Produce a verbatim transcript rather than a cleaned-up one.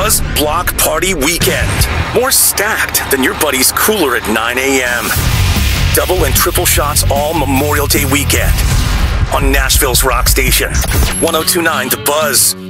Buzz Block Party Weekend. More stacked than your buddy's cooler at nine a.m. Double and triple shots all Memorial Day weekend on Nashville's Rock Station. ten twenty-nine The Buzz.